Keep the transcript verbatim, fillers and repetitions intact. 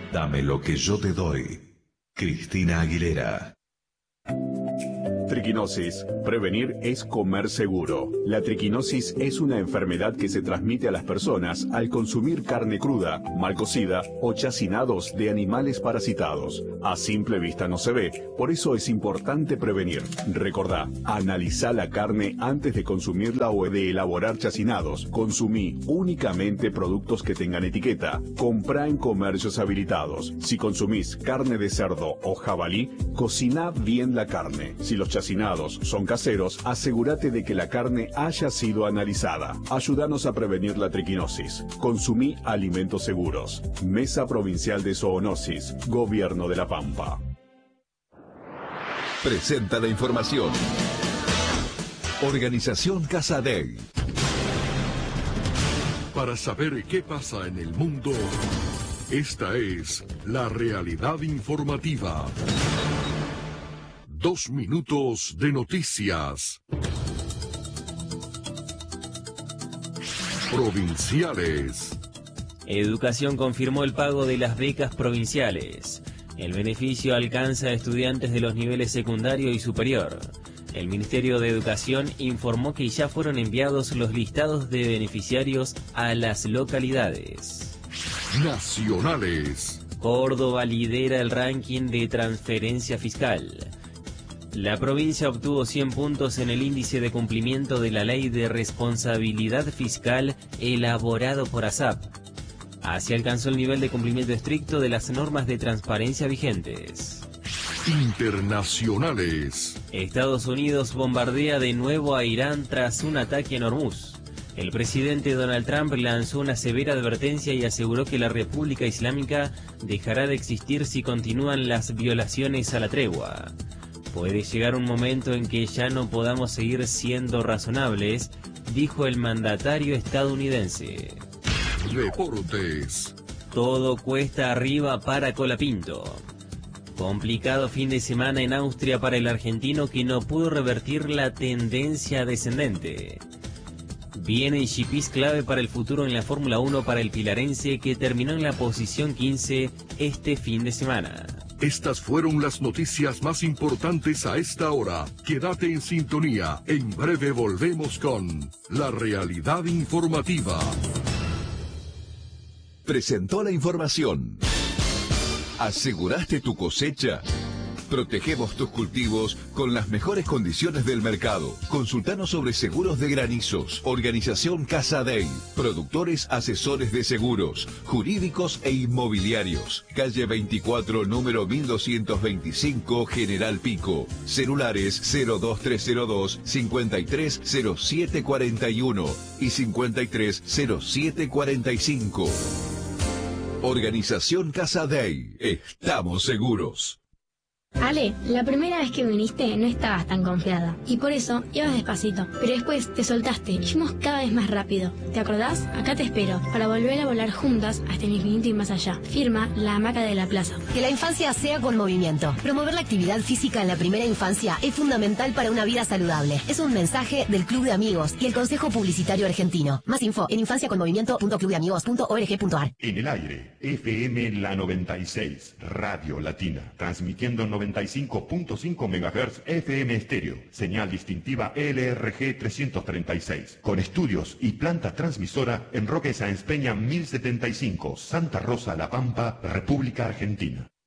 Dame lo que yo te doy. Cristina Aguilera. Triquinosis. Prevenir es comer seguro. La triquinosis es una enfermedad que se transmite a las personas al consumir carne cruda, mal cocida o chacinados de animales parasitados. A simple vista no se ve, por eso es importante prevenir. Recordá, analizá la carne antes de consumirla o de elaborar chacinados. Consumí únicamente productos que tengan etiqueta. Comprá en comercios habilitados. Si consumís carne de cerdo o jabalí, cociná bien la carne. Si los chacinados son caseros, asegúrate de que la carne haya sido analizada. Ayúdanos a prevenir la triquinosis. Consumí alimentos seguros. Mesa Provincial de Zoonosis. Gobierno de La Pampa. Presenta la información. Organización Casadei. Para saber qué pasa en el mundo, esta es la realidad informativa. Dos minutos de noticias. Provinciales. Educación confirmó el pago de las becas provinciales. El beneficio alcanza a estudiantes de los niveles secundario y superior. El Ministerio de Educación informó que ya fueron enviados los listados de beneficiarios a las localidades. Nacionales. Córdoba lidera el ranking de transferencia fiscal. La provincia obtuvo cien puntos en el índice de cumplimiento de la Ley de Responsabilidad Fiscal elaborado por ASAP. Así alcanzó el nivel de cumplimiento estricto de las normas de transparencia vigentes. Internacionales. Estados Unidos bombardea de nuevo a Irán tras un ataque en Hormuz. El presidente Donald Trump lanzó una severa advertencia y aseguró que la República Islámica dejará de existir si continúan las violaciones a la tregua. Puede llegar un momento en que ya no podamos seguir siendo razonables, dijo el mandatario estadounidense. Deportes. Todo cuesta arriba para Colapinto. Complicado fin de semana en Austria para el argentino que no pudo revertir la tendencia descendente. Vienen G Ps clave para el futuro en la Fórmula uno para el pilarense que terminó en la posición quince este fin de semana. Estas fueron las noticias más importantes a esta hora. Quédate en sintonía. En breve volvemos con la realidad informativa. Presentó la información. ¿Aseguraste tu cosecha? Protegemos tus cultivos con las mejores condiciones del mercado. Consultanos sobre seguros de granizos. Organización Casadei. Productores asesores de seguros, jurídicos e inmobiliarios. Calle veinticuatro, número mil doscientos veinticinco, General Pico. Celulares cero dos tres cero dos, cincuenta y tres cero siete cuarenta y uno y cincuenta y tres cero siete cuarenta y cinco. Organización Casadei. Estamos seguros. Ale, la primera vez que viniste no estabas tan confiada y por eso ibas despacito, pero después te soltaste y fuimos cada vez más rápido. ¿Te acordás? Acá te espero para volver a volar juntas hasta el infinito y más allá. Firma La Hamaca de la Plaza. Que la infancia sea con movimiento. Promover la actividad física en la primera infancia es fundamental para una vida saludable. Es un mensaje del Club de Amigos y el Consejo Publicitario Argentino. Más info en infancia con movimiento punto club de amigos punto org punto ar. En el aire, F M La noventa y seis, Radio Latina, transmitiendo noventa y cinco punto cinco megahertz F M estéreo, señal distintiva L R G trescientos treinta y seis, con estudios y planta transmisora en Roque Sáenz Peña mil setenta y cinco, Santa Rosa, La Pampa, República Argentina.